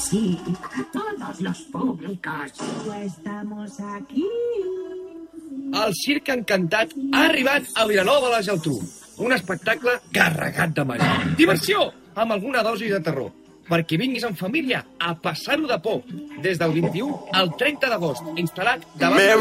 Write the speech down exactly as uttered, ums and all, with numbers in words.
Sí, todos los públicos. Estamos aquí. El Circ Encantat ha arribat a Vilanova de la Geltrú. Un espectacle carregat de magia. Diversió, amb alguna dosi de terror. Perquè vinguis en família a passar-ho de por. Des del vint-i-u al trenta d'agost, instal·lat davant...